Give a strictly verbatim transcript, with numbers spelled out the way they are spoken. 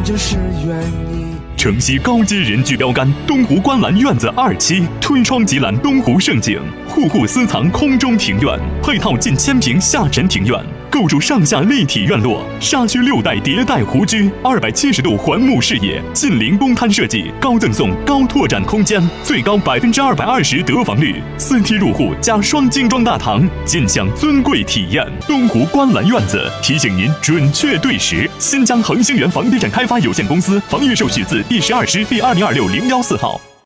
就是愿意。 城西高阶人居标杆东湖观澜院子二期，推窗即览东湖胜景，户户私藏空中庭院，配套近千平下沉庭院，构筑上下立体院落，沙区六代迭代湖居，二百七十度环幕视野，近邻公摊设计，高赠送高拓展空间，最高百分之二百二十得房率，四梯入户加双精装大堂，尽享尊贵体验。东湖观澜院子提醒您准确对时。新疆恒星源房地产开发有限公司房预售许字第十二师第二零二六零幺四号。